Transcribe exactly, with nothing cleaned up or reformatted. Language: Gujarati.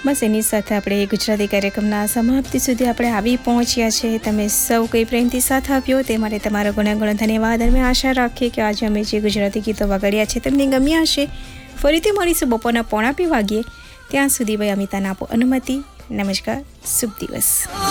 બસ એની સાથે આપણે ગુજરાતી કાર્યક્રમના સમાપ્તિ સુધી આપણે આવી પહોંચ્યા છે. તમે સૌ કોઈ પ્રેમથી સાથ આપ્યો તે માટે તમારો ઘણા ઘણા ધન્યવાદ. અમે આશા રાખીએ કે આજે અમે જે ગુજરાતી ગીતો વગાડ્યા છે તમને ગમ્યા હશે. ફરીથી મળીશું બપોરના પોણા બે વાગ્યે. ત્યાં સુધી ભાઈ અમિતાને આપો અનુમતિ. નમસ્કાર, શુભ દિવસ.